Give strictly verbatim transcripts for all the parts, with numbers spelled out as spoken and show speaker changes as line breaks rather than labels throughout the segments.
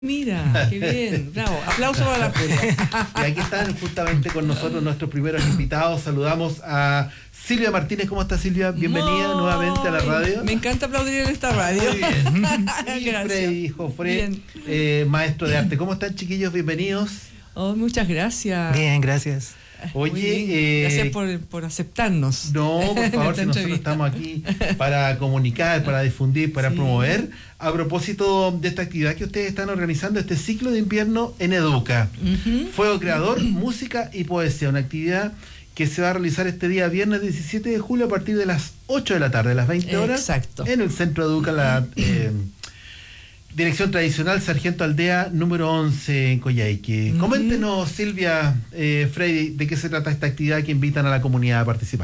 Mira, qué bien, bravo, aplauso para la Julia.
Y aquí están justamente con nosotros nuestros primeros invitados. Saludamos a Silvia Martínez. ¿Cómo está, Silvia? Bienvenida
Muy,
nuevamente a la radio.
Me encanta aplaudir en esta radio.
Muy bien. Y
Gracias.
Freddy Jofré, eh, maestro de arte. ¿Cómo están, chiquillos? Bienvenidos.
Oh, muchas gracias.
Bien, gracias.
Oye,
eh, gracias
eh,
por, por aceptarnos.
No, por favor, si nosotros estamos aquí para comunicar, para difundir, para sí. promover. A propósito de esta actividad que ustedes están organizando, este ciclo de invierno en Educa. Uh-huh. Fuego creador, música y poesía. Una actividad que se va a realizar este día viernes diecisiete de julio a partir de las ocho de la tarde, a las veinte horas.
Exacto.
En el Centro Educa, la eh, Dirección Tradicional Sargento Aldea número once en Coyhaique. Uh-huh. Coméntenos, Silvia, eh, Freddy, de qué se trata esta actividad que invitan a la comunidad a participar.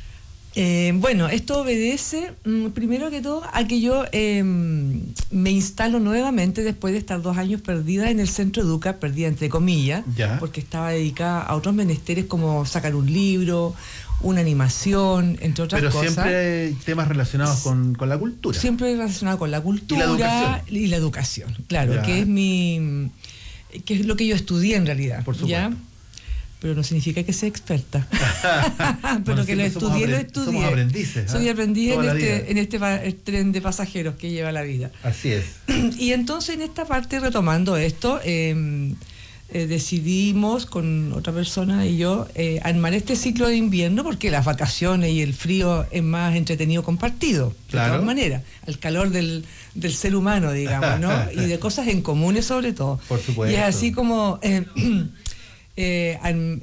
Eh, bueno, esto obedece, mm, primero que todo, a que yo eh, me instalo nuevamente después de estar dos años perdida en el Centro Educa, perdida entre comillas,
ya.
porque estaba dedicada a otros menesteres como sacar un libro, una animación, entre otras
Pero
cosas.
Pero siempre hay temas relacionados con, con la cultura.
Siempre relacionado con la cultura
y la educación,
y la educación claro,
ya.
que es mi, que es lo que yo estudié en realidad.
Por supuesto.
¿Ya? Pero no significa que sea experta. Pero bueno, que lo estudié, lo estudié.
Somos aprendices.
Soy
¿eh?
aprendiz en este, en este pa- tren de pasajeros que lleva la vida.
Así es.
Y entonces en esta parte, retomando esto, eh, eh, decidimos con otra persona y yo eh, armar este ciclo de invierno porque las vacaciones y el frío es más entretenido compartido,
claro.
de todas maneras, al calor del, del ser humano, digamos, ¿no? Y de cosas en comunes sobre todo.
Por supuesto.
Y es así como... Eh, Eh,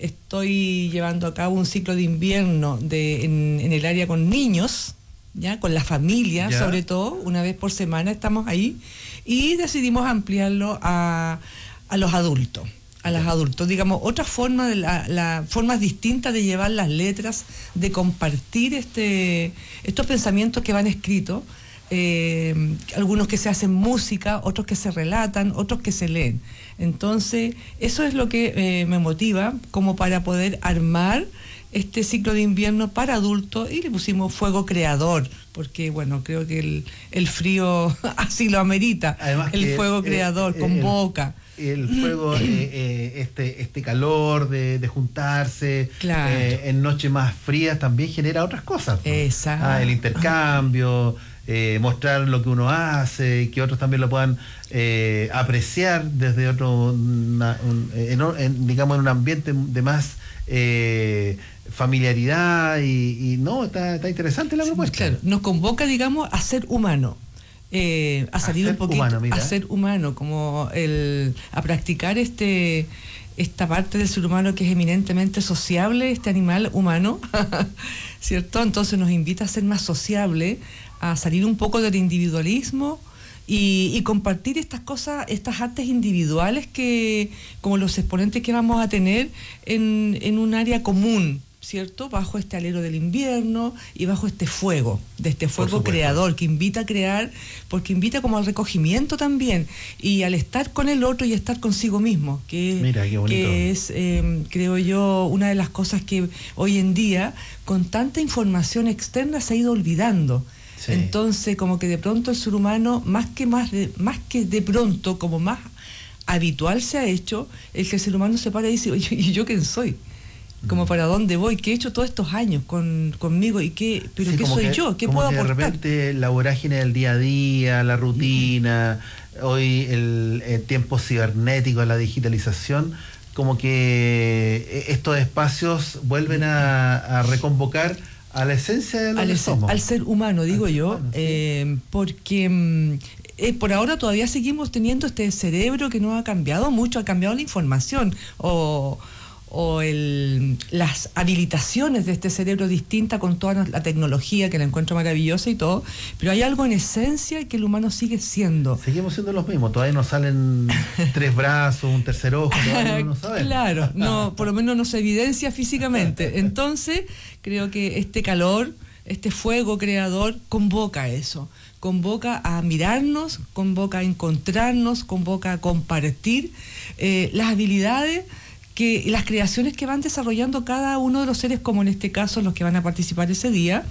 estoy llevando a cabo un ciclo de invierno de, en, en el área con niños, ya con la familia,
ya.
sobre todo, una vez por semana estamos ahí, y decidimos ampliarlo a, a los adultos, a los adultos, digamos, otra forma, de la, la, formas distintas de llevar las letras, de compartir este, estos pensamientos que van escritos. Eh, algunos que se hacen música, otros que se relatan, otros que se leen. Entonces, eso es lo que eh, me motiva como para poder armar este ciclo de invierno para adultos, y le pusimos fuego creador, porque bueno, creo que el, el frío así lo amerita.
Además
el fuego el, creador el, convoca.
El, el fuego, eh, eh, este, este calor de, de juntarse,
claro.
eh, en noches más frías también genera otras cosas, ¿no?
Exacto.
Ah, el intercambio. Eh, mostrar lo que uno hace, que otros también lo puedan eh, apreciar desde otro, una, un, en, en, digamos, en un ambiente de más eh, familiaridad y, y no, está, está interesante la propuesta.
Claro, nos convoca, digamos, a ser humano. Eh, a salir
a
un poquito
humano,
a ser humano, como el a practicar este esta parte del ser humano que es eminentemente sociable, este animal humano, ¿cierto? Entonces nos invita a ser más sociable, a salir un poco del individualismo y, y compartir estas cosas, estas artes individuales que, como los exponentes que vamos a tener en, en un área común, ¿cierto? Bajo este alero del invierno y bajo este fuego, de este fuego creador que invita a crear, porque invita como al recogimiento también y al estar con el otro y estar consigo mismo, que,
Mira, qué bonito.
que es, eh, creo yo, una de las cosas que hoy en día, con tanta información externa, se ha ido olvidando. Sí. Entonces, como que de pronto el ser humano, más que más de, más que de pronto, como más habitual se ha hecho, el que el ser humano se para y dice, oye, ¿y yo quién soy? Como para dónde voy, qué he hecho todos estos años con, conmigo y qué, pero sí, qué soy
que,
yo, qué
como
puedo
que
aportar.
De repente la vorágine del día a día, la rutina, mm. hoy el, el tiempo cibernético, la digitalización, como que estos espacios vuelven a, a reconvocar a la esencia de lo
al,
que somos.
Al ser humano, digo al yo, humano, sí. eh, porque eh, por ahora todavía seguimos teniendo este cerebro que no ha cambiado mucho, ha cambiado la información o... o el, las habilitaciones de este cerebro distinta con toda la tecnología que la encuentro maravillosa y todo, pero hay algo en esencia que el humano sigue siendo.
Seguimos siendo los mismos, todavía nos salen tres brazos, un tercer ojo, todavía no lo sabemos.
Claro, no, por lo menos no se evidencia físicamente. Entonces, creo que este calor, este fuego creador convoca a eso, convoca a mirarnos, convoca a encontrarnos, convoca a compartir eh, las habilidades que las creaciones que van desarrollando cada uno de los seres, como en este caso los que van a participar ese día,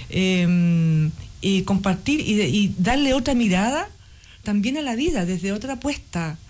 eh, y compartir y, de, y darle otra mirada también a la vida, desde otra apuesta,